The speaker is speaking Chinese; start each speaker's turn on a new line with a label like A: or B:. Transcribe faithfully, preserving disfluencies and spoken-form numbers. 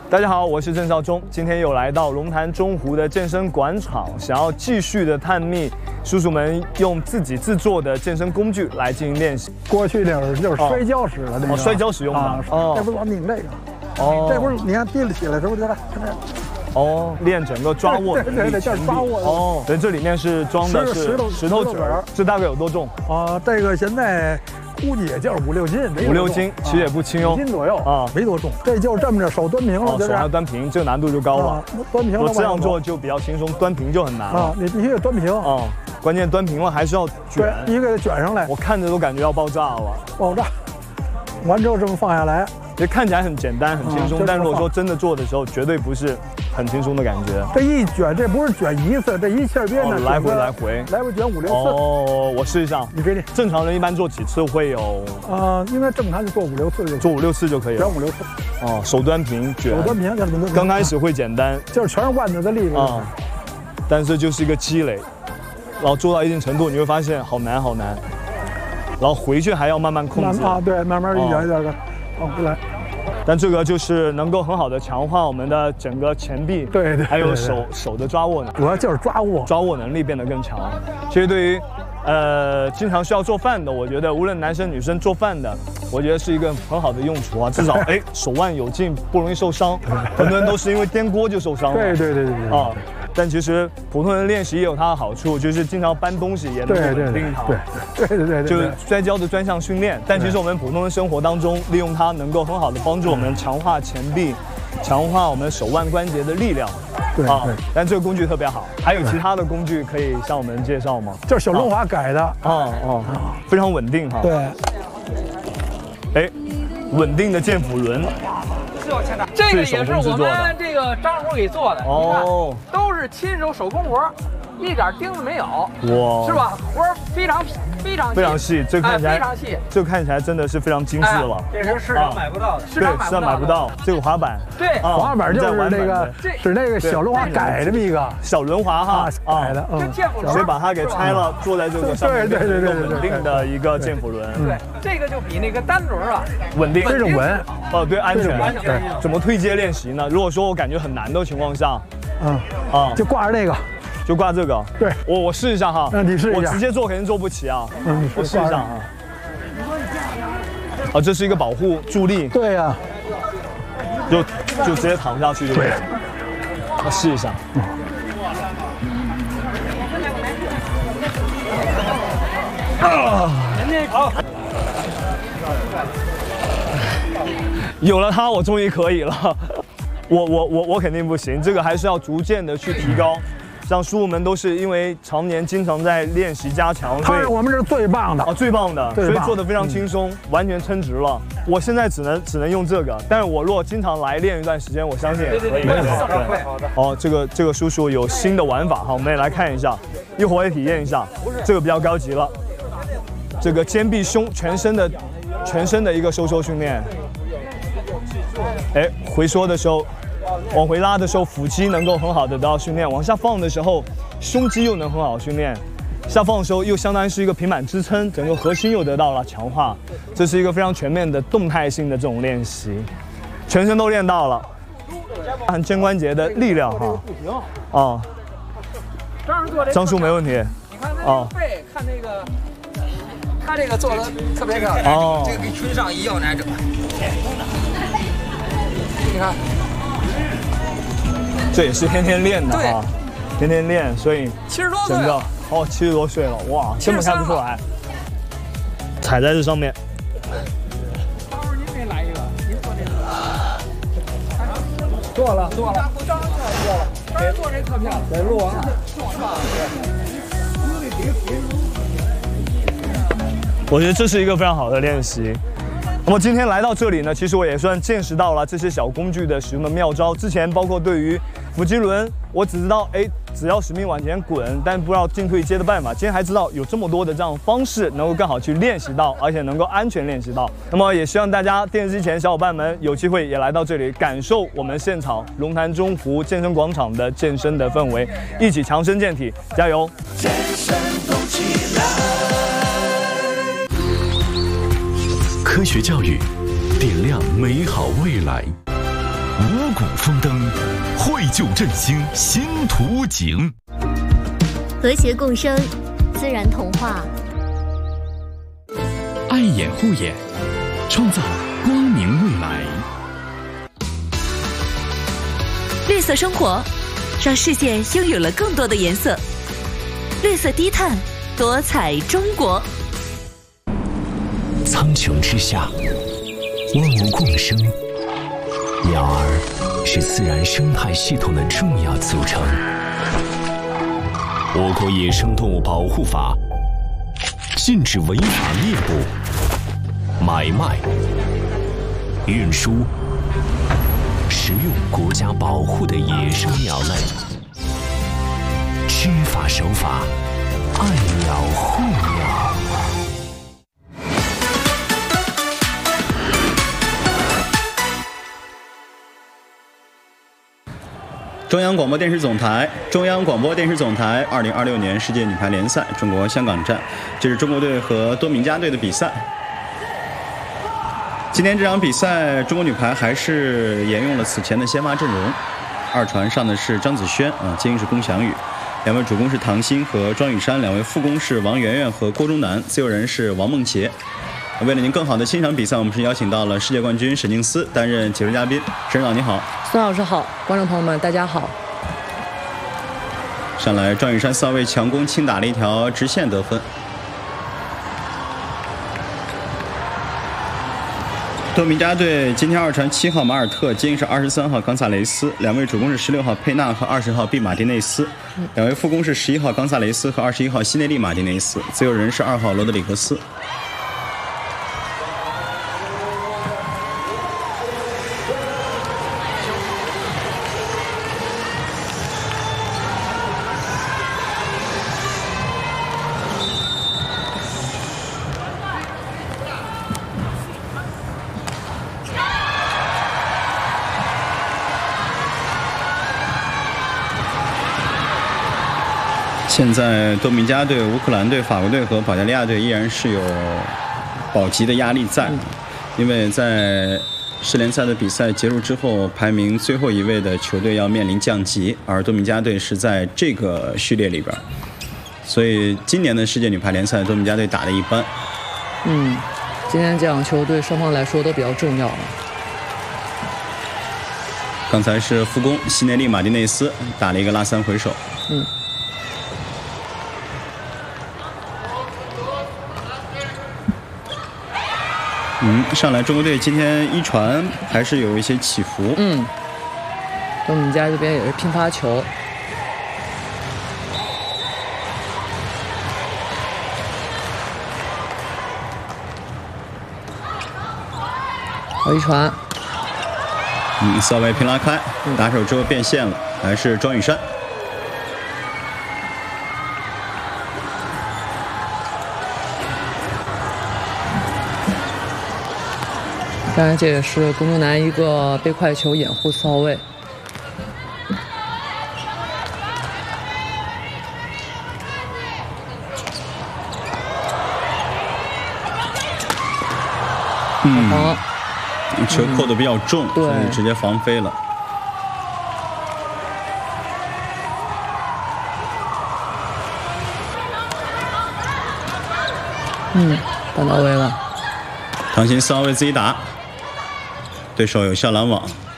A: 大家好，我是郑少忠，今天又来到龙潭中湖的健身广场，想要继续的探秘叔叔们用自己制作的健身工具来进行练习。
B: 过去那会儿就是摔跤使的那个，
A: 哦，摔跤使用的。
B: 啊，
A: 哦，
B: 这不是老拧这个，
A: 哦，
B: 这不是你看提了起来，这不是这
A: 哦，练整个抓握能力，
B: 对对对，就是抓握。
A: 哦，所以这里面是装的是
B: 石头
A: 石头子儿，这大概有多重？
B: 啊，这个现在估计也就是五六斤，
A: 五六斤，其实也不轻哦，
B: 五斤左右
A: 啊，
B: 没多重。这就是这么着手端平了，
A: 手还端平，这个难度就高了。
B: 端平了，
A: 这样做就比较轻松，端平就很难了。
B: 啊，你必须得端平
A: 啊，关键端平了还是要卷，
B: 必须给它卷上来。
A: 我看着都感觉要爆炸了，
B: 爆炸。完之后这么放下来，
A: 这看起来很简单很轻松，但如果说真的做的时候，绝对不是很轻松的感觉。
B: 这一卷，这不是卷一次，这一线边呢，
A: 来回来回
B: 来回卷五六次。
A: 哦，我试一下，
B: 你给你。
A: 正常人一般做几次会有？
B: 呃，应该正常就做五六次就。
A: 做五六次就可以了。
B: 卷五六次。
A: 哦，手端平卷。
B: 手端平，
A: 刚开始会简单，
B: 就是全是腕子的力量。啊，
A: 但是就是一个积累，然后做到一定程度，你会发现好难好难，然后回去还要慢慢控制。
B: 啊，对，慢慢一点一点的。哦，不来，
A: 但这个就是能够很好的强化我们的整个前臂，
B: 对对，
A: 还有手手的抓握能力，
B: 主要就是抓握，
A: 抓握能力变得更强。其实对于，呃，经常需要做饭的，我觉得无论男生女生做饭的，我觉得是一个很好的用处啊，至少哎手腕有劲，不容易受伤。很多人都是因为颠锅就受伤了。
B: 对对对对对。啊。
A: 但其实普通人练习也有它的好处，就是经常搬东西也能够稳定它。
B: 对对对对，
A: 就是摔跤的专项训练。但其实我们普通人生活当中，利用它能够很好的帮助我们强化前臂，强化我们手腕关节的力量。
B: 对啊，
A: 但这个工具特别好。还有其他的工具可以向我们介绍吗？
B: 就是小润滑改的。
A: 哦哦，非常稳定哈。
B: 对。
A: 哎，稳定的健腹轮。
C: 这个也是我们这个张师傅给做的，
A: 哦，
C: 都是亲手手工活，一点钉子没有，
A: 哇，
C: 是吧？活非常非常
A: 非常细，这看起来
C: 非常细，
A: 这看起来真的是非常精致了。
C: 这是市场买不到的，
A: 市场买不到。这个滑板，
C: 对，
B: 滑板就是那个是那个小润滑改这么一个
A: 小轮滑哈，
B: 改的，
C: 嗯，健腹轮，
A: 所以把它给拆了，坐在这个上面，
B: 对对对对，
A: 稳定的一个健腹轮。
C: 对，这个就比那个单轮啊
A: 稳定，
B: 非常稳。
A: 哦，对，安全。对，怎么推接练习呢？如果说我感觉很难的情况下，
B: 嗯啊，就挂着那个，
A: 就挂这个。
B: 对，
A: 我我试一下哈。
B: 那你试一下。
A: 我直接做肯定做不起啊。
B: 嗯，
A: 我试一下啊。啊，这是一个保护助力。
B: 对呀。
A: 就就直接躺下去就可以。我试一下。啊！好。有了它，我终于可以了。我我我我肯定不行，这个还是要逐渐的去提高。像叔叔们都是因为常年经常在练习加强，
B: 所以我们是最棒的
A: 啊，最棒的，所以做的非常轻松，完全称职了。我现在只能只能用这个，但是我如果经常来练一段时间，我相信也可以。
C: 对，好的。
A: 哦，这个这个叔叔有新的玩法哈，我们也来看一下，一会儿也体验一下，这个比较高级了。这个肩臂胸全身的全身的一个收缩训练。哎，回缩的时候，往回拉的时候，腹肌能够很好的得到训练；往下放的时候，胸肌又能很好训练。下放的时候又相当于是一个平板支撑，整个核心又得到了强化。这是一个非常全面的动态性的这种练习，全身都练到了，看肩关节的力量哈。啊，张叔没问题。
C: 你看那个背，看那个，他这个做的特别漂亮。
A: 哦，
C: 这个比群上一要难整。你看，
A: 这也是天天练的啊，天天练，所以
C: 七十多岁
A: 整个哦，七十多岁了，哇，根本看不出来。踩在这上面。
C: 当时您没来一个，您做这个。
B: 做了，
C: 做了，我当时做了，当时做这特漂亮。
B: 在录啊。
A: 我觉得这是一个非常好的练习。那么今天来到这里呢，其实我也算见识到了这些小工具的使用的妙招。之前包括对于腹肌轮，我只知道哎，只要使命往前滚，但不知道进退接的办法。今天还知道有这么多的这样的方式，能够更好去练习到，而且能够安全练习到。那么也希望大家电视机前小伙伴们有机会也来到这里，感受我们现场龙潭中湖健身广场的健身的氛围，一起强身健体，加油！健身动起来。
D: 科学教育，点亮美好未来。 五谷丰登，绘就振兴新图景。
E: 和谐共生，自然童话。
D: 爱眼护眼，创造光明未来。
F: 绿色生活，让世界拥有了更多的颜色。绿色低碳，多彩中国。
D: 苍穹之下，万物共生，鸟儿是自然生态系统的重要组成。我国野生动物保护法禁止违法猎捕、买卖、运输、食用国家保护的野生鸟类。知法守法，爱鸟护鸟。
G: 中央广播电视总台，中央广播电视总台二零二六年世界女排联赛中国香港站，这是中国队和多米加队的比赛。今天这场比赛，中国女排还是沿用了此前的先发阵容，二传上的是张子萱啊，接应是龚翔宇，两位主攻是唐鑫和庄宇珊，两位副攻是王媛媛和郭忠南，自由人是王梦洁。为了您更好的欣赏比赛，我们是邀请到了世界冠军沈静思担任解说嘉宾。沈指导你好。
H: 孙老师好，观众朋友们大家好。
G: 上来庄宇珊四号位强攻轻打了一条直线得分。多米加队今天二传七号马尔特，接应是二十三号冈萨雷斯，两位主攻是十六号佩纳和二十号毕马丁内斯，两位副攻是十一号冈萨雷斯和二十一号西内利马丁内斯，自由人是二号罗德里格斯。现在多米加队、乌克兰队、法国队和保加利亚队依然是有保级的压力在，因为在世联赛的比赛结束之后，排名最后一位的球队要面临降级，而多米加队是在这个序列里边，所以今年的世界女排联赛，多米加队打得一般。
H: 嗯，今天这场球对双方来说都比较重要了。
G: 刚才是副攻西内利马丁内斯打了一个拉三回手。
H: 嗯。
G: 嗯，上来中国队今天一传还是有一些起伏。
H: 嗯，多米加这边也是拼发球。好一传。
G: 嗯，稍微平拉开，打手之后变线了，还是庄宇珊。
H: 当然，这也是龚忠南一个被快球掩护四号位。
G: 嗯，球扣得比较重，
H: 嗯、
G: 所以直接防飞了。
H: 嗯，打到位了。
G: 唐鑫四号位自己打，对手有效拦网。